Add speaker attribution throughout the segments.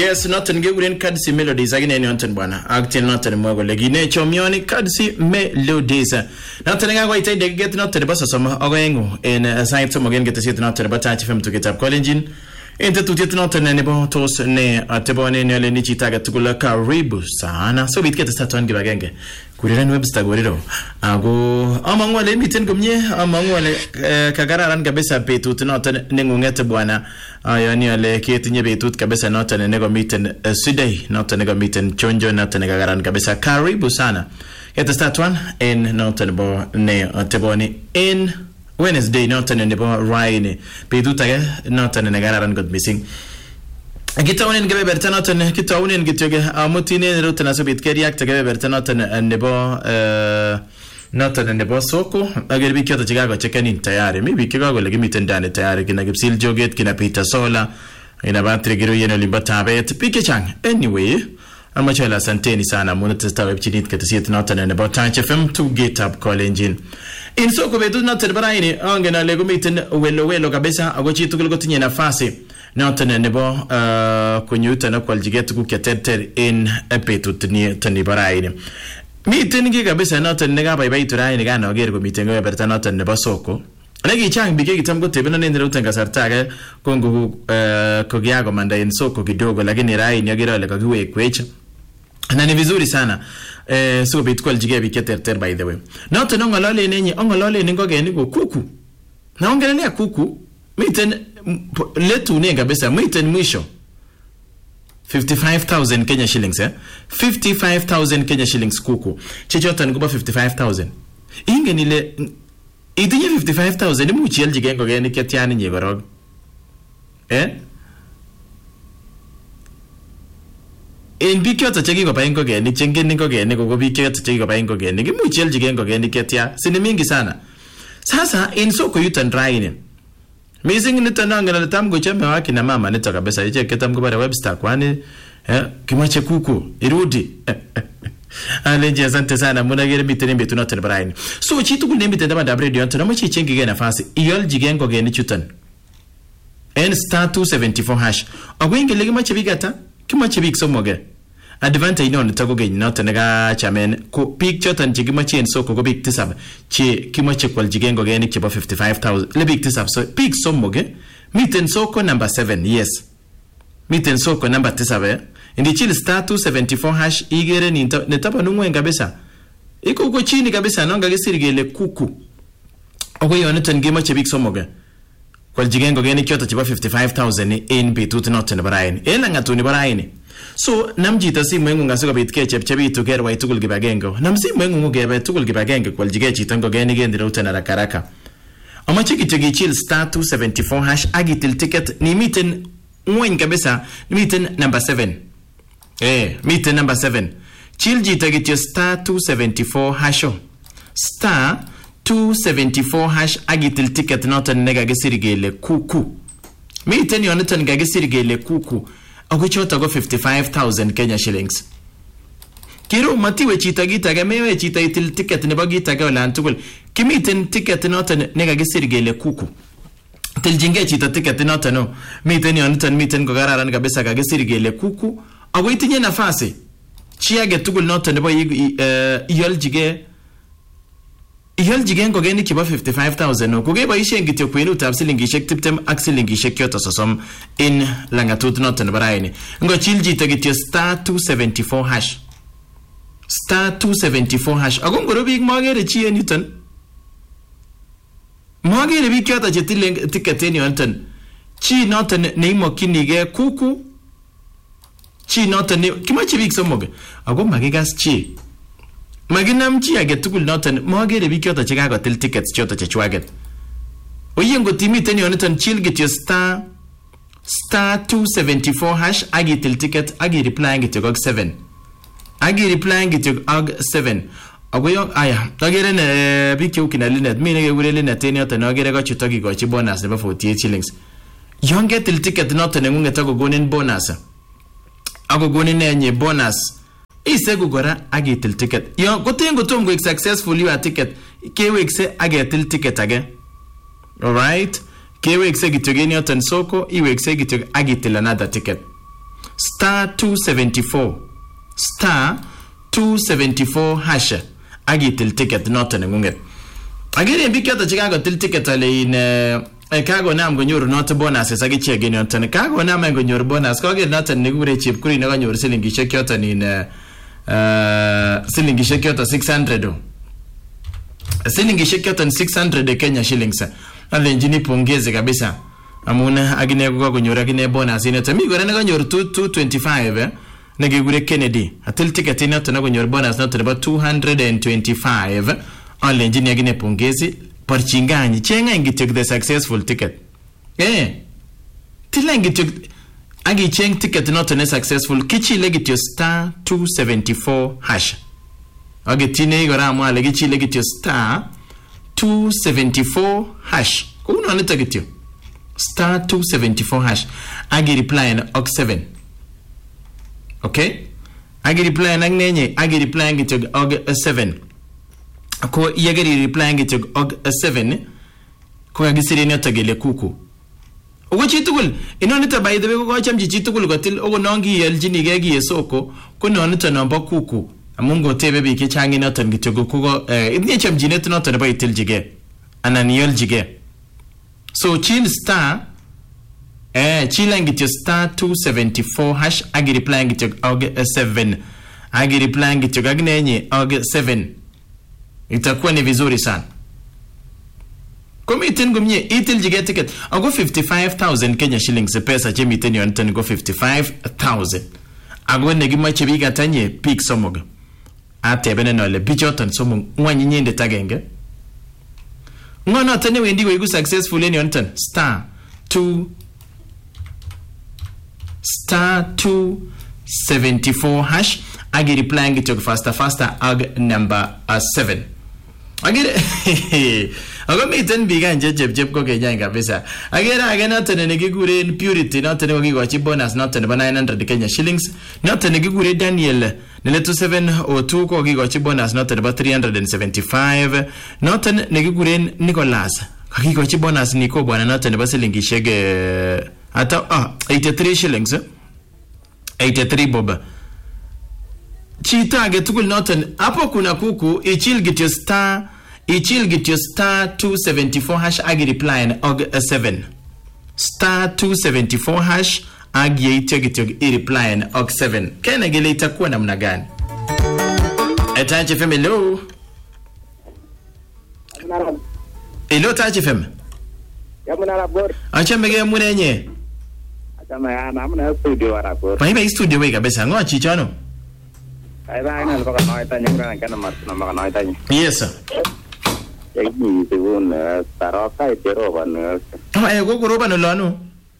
Speaker 1: Yes, nothing gekuren Kadsi Melodies agine nonton bwana. Acting nothing mwago legine chomioni Kadsi Melodies. Nothing ga goite de get nothing basa sama ogengu in site some again get to see nothing but touch film to get up college. Inte tutet nothing ne bo tos ne atebone ne le ni chitaga tukula karibu sana. So bit get start on gibagenge. Kuriren webster goriro. Ago amangwale miten gumye amangwale kagararan kabisa betut nothing nengungete bwana. Ayoni ale ketinye betut kabisa nothing nego miten Sudai nothing nego miten chonjo nothing kagaran kabisa karibu sana. Get the start one in nothing bo ne atebone in Wednesday nothing ne bo raine betut aga nothing negararan god missing. Gitawunen gebe bertanoten kitawunen gityoge amutine rutana sobit keriak tege bertanoten nebo noten nebo soko ager bikyoto chigago chekenin tayari mi bikigago legi miten dane tayari kina gipsil joget kina pita sola ina batri giru yeno limbata bet pikechang anyway amachela santeni sana munatesta webchinit ketasiet noten nebo Touch FM to get up call engine in soko betu noten baraini angena lego miten welo kabisa agochi tukul gotinye nafasi noten nebo kunyuta na kwaljiget ku keteter in epetut ni tani baraini miten gi kabisa noten nega bye turaini ga noger go miten go berta noten nebo soko legi chang bige gitam go tebena ne ndero sartaga kongo ko giago manda in soko kidogo lakini rai ni agera le kagiwe kwecha na ni vizuri sana so bit kwaljige biketer by the way noten ngolole nenyi ngolole ningo geni go kuku na ongelea kuku miten letu ni kabisa miten mwisho 55,000 Kenya shillings 55,000 Kenya shillings kuku chichota nikuba 55,000 inge nile itinye 55,000 muchi aljigengo geni ketiani nyegorog in bikyota chekiko paingo geni chengeningo geni gogo bikyota chekiko paingo geni muchi aljigengo geni ketia sini mingi sana sasa in soko yutan raine missing nitananga na tamgo chembe waki na mama nita kabisa iche ketamgo bara webster kwani kimache kuku irudi aleje asante sana munagere mitenembe tunote baraini so chitu kunembe tendaba da radio ntana machi chengi gena fasi iyol jigengo geni chutan n star 274 hash ogwenge legi machi bigata kimache big somoge advantage ino nitago geni note nega chamen ko picture tan jigimachi en soko go big tisab che kimache kwal jigengo geni kiba 55,000 le big tisab so big somoge miten soko number 7 yes miten soko number 7 indi chili star 274 hash igere ni netaba nungwe kabisa iko uko chini kabisa nonga gesirigele kuku ogo yone tan gimache big somoge kwal jigengo geni kyota chiba 55,000 in betut noten baraini ela ngatuni baraini so namjita si mwengu ngasuka bitke chepchebitu gerwa itukul gibagengo namsi mwengu ngebe tukul gibagenge kwaljige chitango geni gendira utana rakaraka amache kitigi chill star 274 hash agitil ticket ni miten ngwen kabisa miten number 7 miten number 7 chill jitagi star 274 hash star 274 hash agitil ticket notan nega gesirigele kuku miten yonetan gagesirigele kuku agochota go 55,000 Kenya shillings kiro matiwe chita gita gamewe chita itil ticket ne bagita ga wala antukul kimiten ticket notan nega gesirigele kuku tiljinge chita ticket notan no miten yonetan miten go gararan kabisa ga gesirigele kuku ago itinye nafasi chiage tukul notan ne bo iyoljige ngo geni kiba 55,000 no kuge ba ishe ngityo kwenu tabsilingi shek tiptem axilingi shek kyoto sosom in langatut noten baraini ngo chilji tagityo star 274 hash star 274 hash agongoro big magere chie newton magere big kyoto chetilen tiketeni onten chi noten neimo kinige kuku chi noten kimache big somoge ago magigas chi maginam chi agetukul noten magere bikyota chikago til tickets chota chechwaget oyengo timiten yoneton chill gityo star 274 hash agi til ticket agi reply gityo gog 7 agi reply gityo gog 7 agoyo aya agere ne bikyo kina linet mine ge wure linet yoten agere go chutogi go chi bonus nebo 48 shillings yonge til ticket noten ngunge tago gonin bonus ago gonin enye bonus isegu gora agitil ticket yo gotengo tomgo successful you ticket kewekse agetil ticket age all right kewekse gitogeni otan soko iwekse gitog agitil another ticket star 274 hash agitil ticket noton ngunget. Agere bikata chikagotil ticket ale in kago nam gonyor not bonus agiche geni noton kago nam gonyor bonus ko ger noton negure chepkuri ne gonyor silingishek yoton in silingishek yoton 600 silingishek yoton 600 Kenya shillings. Ale njini pongeze kabisa amuna agine ko gonyor agine bonus ine mi gore ne gonyor 225 negigure Kennedy atil ticket noton gonyor bonus noton about 225 ale njini agine pongeze parchinganyi chenga ngitok the successful ticket tila ngitok agi cheng ticket not a successful kichile gityo star 274 hash agi tine igora mo ale kichile gityo star 274 hash kuno anita gityo star 274 hash agi reply na ok 7 okay agi reply na ngenye agi reply gityo og 7 ko yagari replying it og 7 ko agisiri ne tagele kuku ogo chitugul inonita by the way ko chamji chitugul gotil ogo nongi yeljini gegi yesoko ko nonita namba kuku amungo tebe bi ke changi notan gitego kugo idni chamji net notan ba itiljige ananiol jige so chin star chilang it star 274 hash agi replying it og 7 agi replying it agnenye og 7 itakuwa ni vizuri sana. Kumi itengumye itiljige ticket ago 55,000 Kenya shillings pesa chemi iteni yonitani go 55,000 ago negima chebiga tanye peak somoga atebene nole bichotan somo mwanyi nyende tagenge ngono tane wendi go igu successful eni yonitani star 274 hash agi replying it faster ag number 7 agere ago miten bigan jeb ko Kenya kabisa agere agena tene negigure purity not tene gigochi bonus not tene 900 Kenya shillings not tene gigure Daniel neleto 702 ko gigochi bonus not tene 375 not tene negigure Nicholas gigochi bonus niko bwana not tene basilingi shege ata 83 shillings 83 bob chita getukul noten hapo kuna kuku ichil get your star 274 hash agi reply og 7 star 274 hash agi ite reply og 7 kena gele itakuwa namna gani Tachi FM hello Tachi FM
Speaker 2: ya muna bor
Speaker 1: acha mege munenye
Speaker 2: atama ya namna studio ara bor
Speaker 1: pa studio we kabisa ngo chichano
Speaker 2: ai ba ina baka noi tanya ngana kana martuna baka noi tanya
Speaker 1: yes sir
Speaker 2: yegi segun taroka itero ban
Speaker 1: ay gogoroba no lano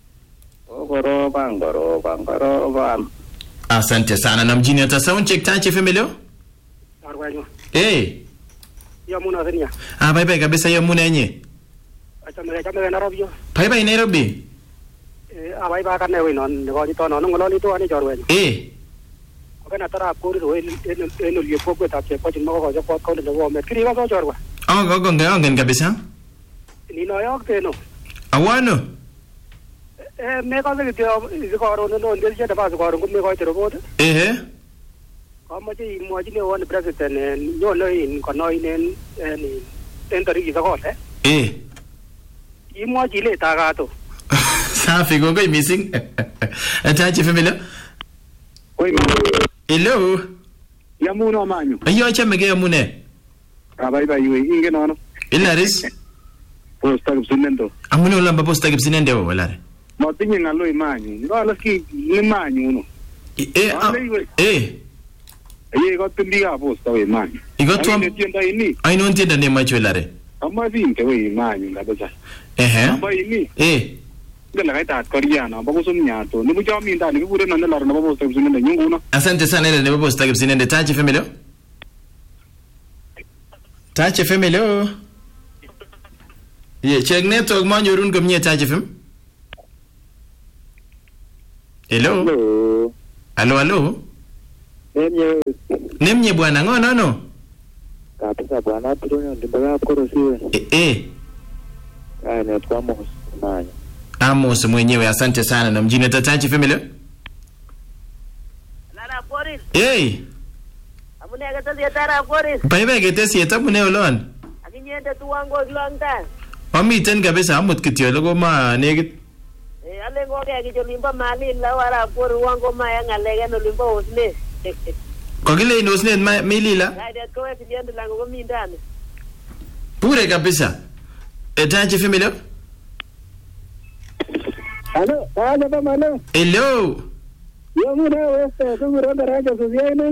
Speaker 2: gogoroba
Speaker 1: asante sana na mjini ata sound check Tachi FM leo
Speaker 2: arwanyo
Speaker 3: ya muna zenia
Speaker 1: bye kabisa ya munenye
Speaker 3: acha me Nairobi
Speaker 1: bye Nairobi
Speaker 3: bye kan ne we non ko ni to no ngolo to ani jorwen kana tara ko ri eno ye popo ta che ko tin mo ko ko le wo me kri ga so jorwa
Speaker 1: go ngen kabisa
Speaker 3: ni no yok te no
Speaker 1: awano
Speaker 3: me ko le ko ro no ndel je da ba ko ro me ko te ro bo ko mo ji mo ji ne won president yo lo in ko no in ni entari gi ko le i mo ji le ta ga to
Speaker 1: safi go missing Tachi family hello
Speaker 2: ya muno manyu
Speaker 1: ayo chamege ya mune
Speaker 2: bye we inge nono
Speaker 1: ilaris
Speaker 2: posta gibsinendo
Speaker 1: amune ulamba posta gibsinende wala
Speaker 2: mo tinye ngalo imanyu ngalo ki ni manyu no go tindi ga posta we manyu
Speaker 1: igoto
Speaker 2: tienda ini
Speaker 1: ai non tienda ne macho ilare
Speaker 2: amma vinte we manyu kabisa amma ini ngala kaita Koreana bakusumnyato nibujawa minda nikubure nanela na babo stagibsinende nyunguna
Speaker 1: asante sana ile ne babo stagibsinende Tachi family Tachi family ye check network mo nyorun komnye Tachi FM hello nemye bwana ngono no
Speaker 2: kabisa bwana turonyo ndimbaga korosiwe ne twamo manyu Amos
Speaker 1: mwenyewe asante sana na mjini Tachi family
Speaker 3: Korir. Amune ketesiet arap Korir.
Speaker 1: Baibai ketesiet amune olon.
Speaker 3: Akinyende tuwan ko kilongta.
Speaker 1: Amiten kabisa amut kityo loko ma nekit.
Speaker 3: Ale ngoke kicholimbo mali la arap Korir wango ma ng'alek en olimbo osnet.
Speaker 1: Kokile in osnet milila?
Speaker 3: Kaidet ko wewe lango komi ndani.
Speaker 1: Pure kabisa. Etaje familia?
Speaker 2: Hello, hello.
Speaker 1: Hello.
Speaker 2: Yo mura weste, tu mura daraja suziane.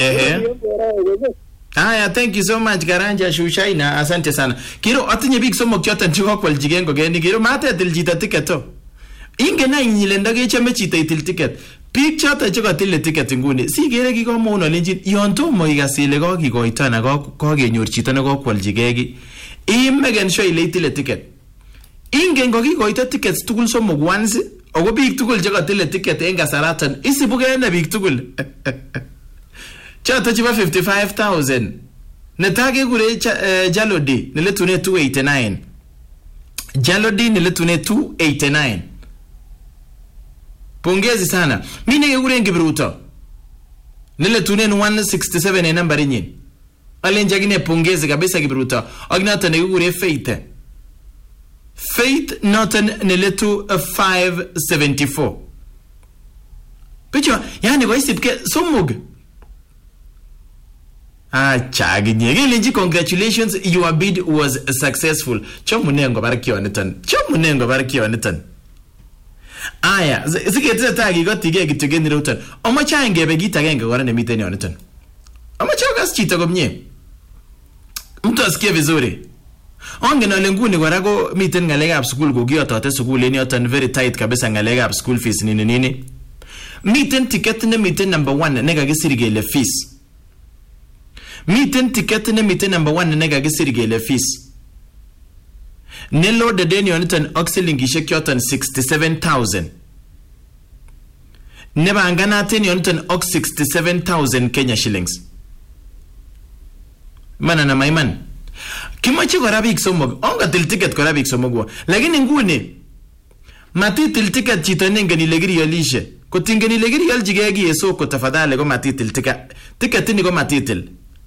Speaker 1: Aya, thank you so much Garanja Shushaina, asante sana. Kiro atinye big somo kyotan chiko kwaljigen kokeni kiro mate til jita ticket to. Inge na inyilenda kechame chito itil ticket. Big choton chekotile ticket nguni sikere kikomouno lenjin yon tomo ikas ile kokikoito ana kokenyor chito nekokwaljigei ki imeken sure ile itile ticket. Ingen kokikoito tickets tugul somok once ako biik tugul chekotile ticket en kasaratan isibukei na biik tugul. Choton chebo 55,000 netai kekure Jalodi neletune 289. Jalodi neletune 289. Pongezi sana. Mimi ngekure Kibruto. Neletune 167 en nambari nyin. Alenja gine pongezi kabisa Kibruto. Agnata ngekure Faith. Faith Norton neletu 574. Picho, yani kwa isipke somug. Chaginye. Gelenji congratulations, your bid was successful. Chomunengo barakio nitan. Aya, sikete tagi gotige kitugeni rutan. Omacha ngebe gitagenge gora nemiten yonitan. Omacha gas chito komnye. Mtu asikie vizuri. Ongen ole nguni gora go miten ngalekab school go giyotote school en yoton very tight kabisa ngalekab school fees nini. Miten ticket ne miten number 1 ne kakisir kele fees. Miten ticket ne miten number 1 ne kakisir kele fees. Nello de Denioniton Oxilingishek yoton 67,000. Neba anganaten yoniton Ox 67,000 Kenya shillings. Manana maiman. Kimachi kora biik somok. Onga til ticket kora biik somok. Lakini nguni matitil ticket chito nengen ile kiriolishe. Kotingen ile kirioljigei ki soko tafadhali ko matitil ticket. Ticket ni ko matitil.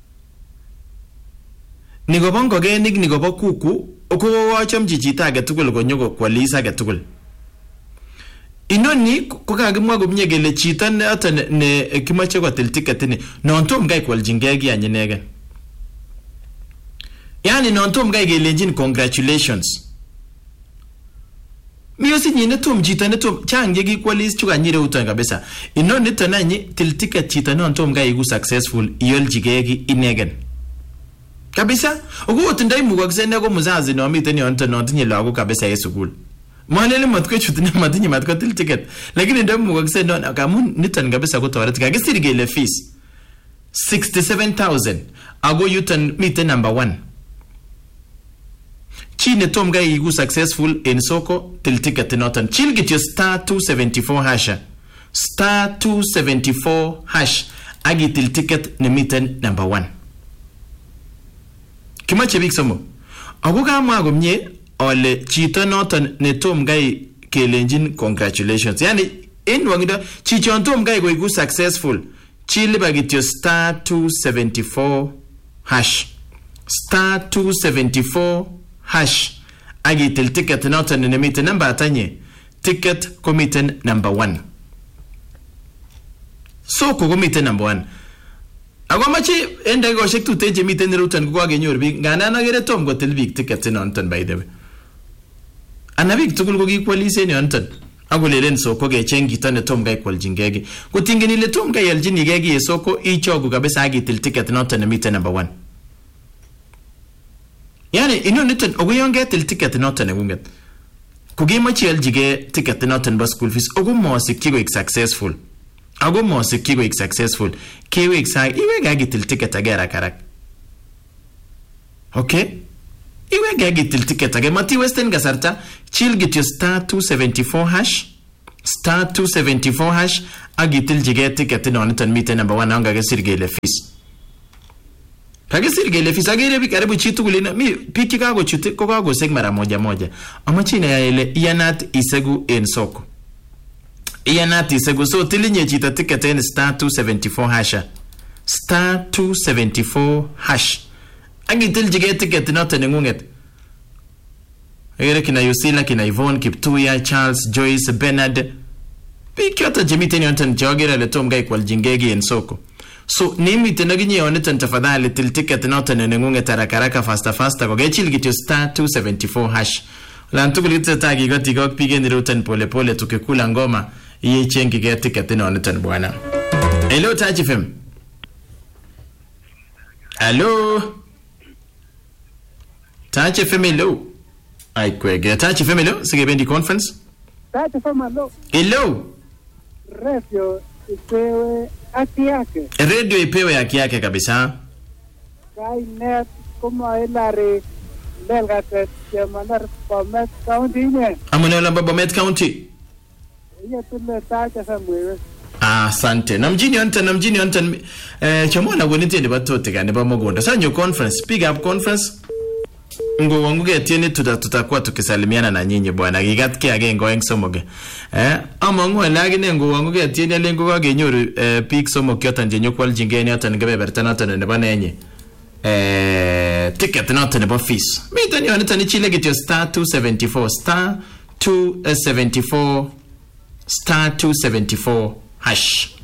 Speaker 1: Niko bongo genik niko bo kuku oko wachomchi chito age tugul konyo kwalis age tugul. Inoni ko kakimwa komye kele chito noton ne kimoche kotil ticket ni non tom gai kwaljingei ki anyinegen. Yani non tom gai kelenjin congratulations. Miyosi nyine tom chito ne tom chang ye ki kwalis chuka nyire uton kabisa. Inoni tonanyi til ticket chito non tom gai ku successful iyoljigei ki inegen. Kabisa, ukutindai mugakse ko muzazi no miten yonto no tinye lago kabisa ye school. Mwanele matko chutine matinye matko til ticket. Lakini ndio mugakse no akamun nitan kabisa ko toret kakisir kele fees 67,000 ago yutan miten number 1. Chine tom gai igu successful in soko til ticket notan. Chil get your star 274 hasha. Star 274 hash agi til ticket ne miten number 1. Kimache bik somo. Ako kama komye ole chito noton ne tom gai kelenjin congratulations. Yani en wangido chichon tom gai go successful. Chili bagityo star 274 hash. Star 274 hash. Agitil ticket noton ne miten number atanye. Ticket komiten number 1. So ko komiten number 1. Ako machi enda go shek tute je miten rutan ko agenyor big ngana na gere tom go tel big ticket nonton by the way. Anabik tugul go gikwalise ni onton. Ako lelen so ko ge chengi tane tom gai kwaljingege. Ko tingeni le tom gai aljini gege soko ichogu kabisa agitil ticket nonton miten number 1. Yani ino niton ogo yonge til ticket nonton ngunget. Ko ge machi aljige ticket nonton ba school fees ogo mo sikkigo successful. Ago mo sikkigo successful. Kewe exag iwe gagitil ticket agera karak. Okay? Iwe gagitil ticket agera mati western gasarta chill get your star 274 hash. Star 274 hash agitil jige ticket no nitan mite number 1 anga gesirgele fees. Kagesirgele fees agere bi karibu chitu kulina mi piki kago chute ko kago seg mara moja. Ama china ya ile ianat isegu en soko. iyanati segu so tilinye chito ticket en star 274 hash star 274 hash angitilchige ticket noto nengunget ere kina Yusila kina Yvonne Kiptuya Charles Joyce Bernard pikyoto jemiten yonten jogera le tom gai kwaljingegi en soko so nimi tenaginye onetan tafadhali til ticket noto nengunget arakaraka fasta ko gechil kityo star 274 hash lantugulite tagi goti gok pigen roten pole pole tukikula ngoma iye chengi ge ticket nonetan bwana. Hello Touch FM. Hello Touch FM. Hello ai kwege Touch FM. Hello sige bendi conference
Speaker 3: Touch FM.
Speaker 1: Hello
Speaker 3: radio ipewe haki yake.
Speaker 1: Radio ipewe haki yake kabisa.
Speaker 3: Kainet kama ilari Belgate Manar Bomet County ne.
Speaker 1: Amonela Bomet County.
Speaker 3: Iya tule Touch FM wewe.
Speaker 1: Asante. Namjini onten chamona gonitende batote gane bamogonda. Sanyo conference, speak up conference. Ngo wanguge tiene tutakuwa tukisalimiana na nyinyi bwana. Gigatke age ngoeng somoge. Amongo lagine ngo wanguge tiene lengo ga nyoru peak somo kyota njenyo kwal jingeni atan ngebe bertana tan ne banenye. Ticket not ne office. Mi tani onetani chile gityo star 274 star 274 hash.